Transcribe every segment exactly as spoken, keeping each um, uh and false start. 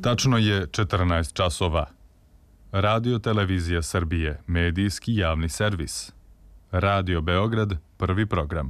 Tačno je četrnaest časova. Radio Televizija Srbije, medijski javni servis. Radio Beograd, prvi program.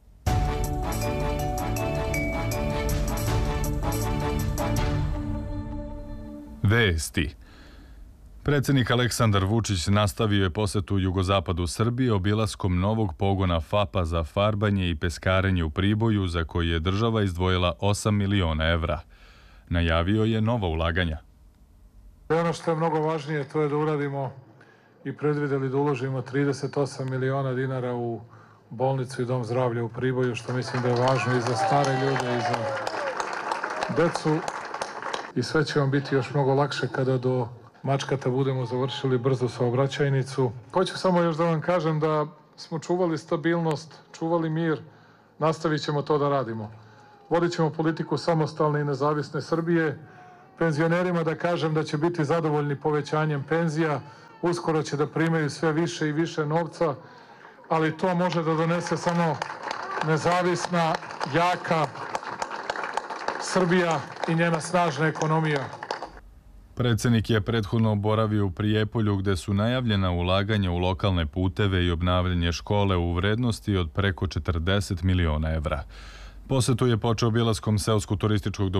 Vesti. Predsjednik Aleksandar Vučić nastavio je posetu jugozapadu Srbije obilaskom novog pogona FAP-a za farbanje i peskarenje u Priboju, za koji je država izdvojila osam miliona evra. Najavio je nova ulaganja. Ono što je mnogo važnije, to je da uradimo i predvideli da uložimo trideset osam miliona dinara u bolnicu i dom zdravlja u Priboju, što mislim da je važno i za stare ljude i za decu. I sve će vam biti još mnogo lakše kada do Mačkata budemo završili brzu saobraćajnicu. Hoću samo još da vam kažem da smo čuvali stabilnost, čuvali mir, nastavit ćemo to da radimo. Vodit ćemo politiku samostalne i nezavisne Srbije. Penzionerima da kažem da će biti zadovoljni povećanjem penzija, uskoro će da primaju sve više i više novca, ali to može da donese samo nezavisna, jaka Srbija i njena snažna ekonomija. Predsjednik je prethodno boravio u Prijepolju, gde su najavljena ulaganja u lokalne puteve i obnavljanje škole u vrednosti od preko četrdeset miliona evra. Posetu je počeo obilaskom seosko-turističkog